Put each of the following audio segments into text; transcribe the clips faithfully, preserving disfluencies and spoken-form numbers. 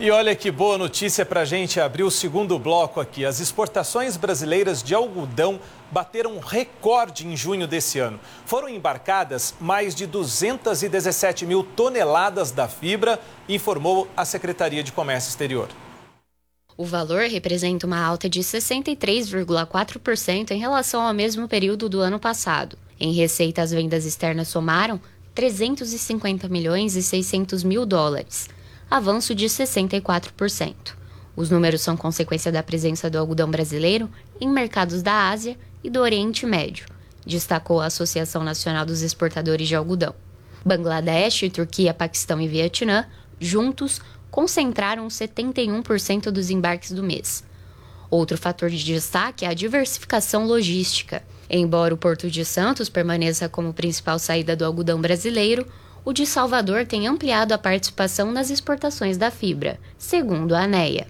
E olha que boa notícia para a gente abrir o segundo bloco aqui. As exportações brasileiras de algodão bateram recorde em junho desse ano. Foram embarcadas mais de duzentas e dezessete mil toneladas da fibra, informou a Secretaria de Comércio Exterior. O valor representa uma alta de sessenta e três vírgula quatro por cento em relação ao mesmo período do ano passado. Em receita, as vendas externas somaram trezentos e cinquenta milhões e seiscentos mil dólares. Avanço de sessenta e quatro por cento. Os números são consequência da presença do algodão brasileiro em mercados da Ásia e do Oriente Médio, destacou a Associação Nacional dos Exportadores de Algodão. Bangladesh, Turquia, Paquistão e Vietnã, juntos, concentraram setenta e um por cento dos embarques do mês. Outro fator de destaque é a diversificação logística. Embora o Porto de Santos permaneça como principal saída do algodão brasileiro, o de Salvador tem ampliado a participação nas exportações da fibra, segundo a ANEA.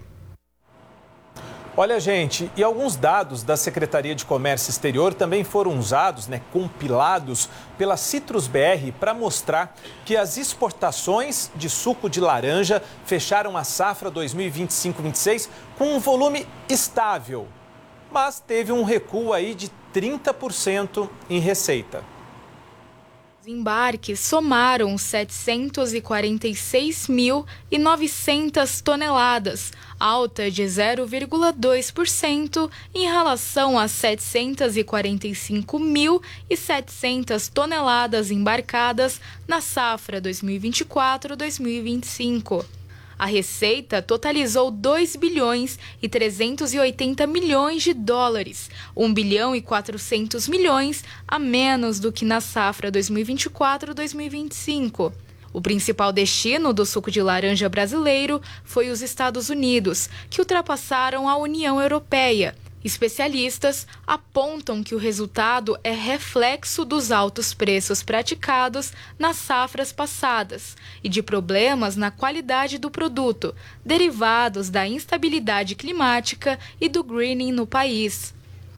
Olha, gente, e alguns dados da Secretaria de Comércio Exterior também foram usados, né, compilados pela Citrus B R para mostrar que as exportações de suco de laranja fecharam a safra dois mil e vinte e cinco vinte e seis com um volume estável, mas teve um recuo aí de trinta por cento em receita. Os embarques somaram setecentos e quarenta e seis mil e novecentas toneladas, alta de zero vírgula dois por cento em relação a setecentos e quarenta e cinco mil e setecentas toneladas embarcadas na safra dois mil e vinte e quatro dois mil e vinte e cinco. A receita totalizou dois bilhões e trezentos e oitenta milhões de dólares, um bilhão e quatrocentos milhões a menos do que na safra dois mil e vinte e quatro dois mil e vinte e cinco. O principal destino do suco de laranja brasileiro foi os Estados Unidos, que ultrapassaram a União Europeia. Especialistas apontam que o resultado é reflexo dos altos preços praticados nas safras passadas e de problemas na qualidade do produto, derivados da instabilidade climática e do greening no país.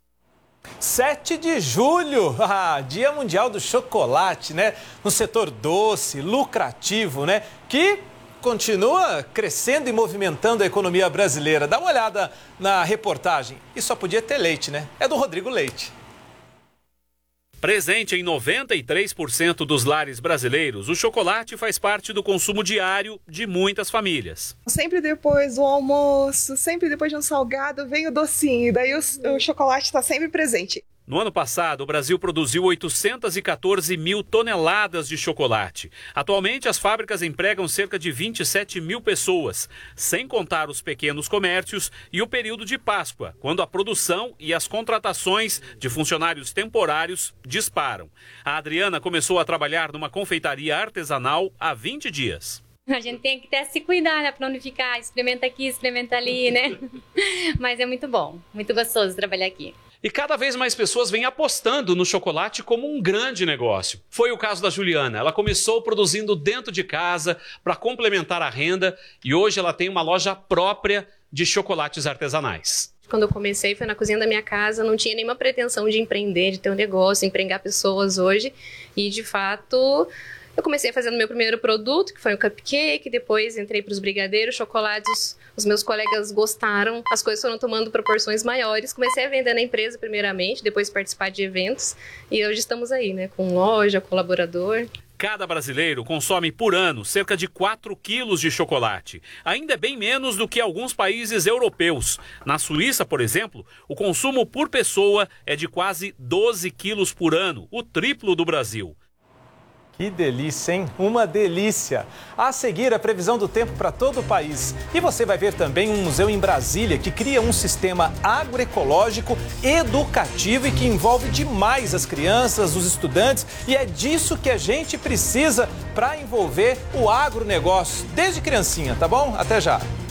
sete de julho, ah, Dia Mundial do Chocolate, né? No setor doce, lucrativo, né? Que continua crescendo e movimentando a economia brasileira. Dá uma olhada na reportagem. E só podia ter leite, né? É do Rodrigo Leite. Presente em noventa e três por cento dos lares brasileiros, o chocolate faz parte do consumo diário de muitas famílias. Sempre depois do almoço, sempre depois de um salgado, vem o docinho. Daí o, o chocolate está sempre presente. No ano passado, o Brasil produziu oitocentos e quatorze mil toneladas de chocolate. Atualmente, as fábricas empregam cerca de vinte e sete mil pessoas, sem contar os pequenos comércios e o período de Páscoa, quando a produção e as contratações de funcionários temporários disparam. A Adriana começou a trabalhar numa confeitaria artesanal há vinte dias. A gente tem que até se cuidar, né, para não ficar experimenta aqui, experimenta ali, né? Mas é muito bom, muito gostoso trabalhar aqui. E cada vez mais pessoas vêm apostando no chocolate como um grande negócio. Foi o caso da Juliana. Ela começou produzindo dentro de casa para complementar a renda e hoje ela tem uma loja própria de chocolates artesanais. Quando eu comecei, foi na cozinha da minha casa, não tinha nenhuma pretensão de empreender, de ter um negócio, empregar pessoas hoje. E, de fato, eu comecei fazendo meu primeiro produto, que foi um cupcake, depois entrei para os brigadeiros, chocolates, os meus colegas gostaram, as coisas foram tomando proporções maiores, comecei a vender na empresa primeiramente, depois participar de eventos, e hoje estamos aí, né, com loja, colaborador. Cada brasileiro consome por ano cerca de quatro quilos de chocolate. Ainda é bem menos do que alguns países europeus. Na Suíça, por exemplo, o consumo por pessoa é de quase doze quilos por ano, o triplo do Brasil. Que delícia, hein? Uma delícia! A seguir, a previsão do tempo para todo o país. E você vai ver também um museu em Brasília que cria um sistema agroecológico educativo e que envolve demais as crianças, os estudantes. E é disso que a gente precisa para envolver o agronegócio desde criancinha, tá bom? Até já!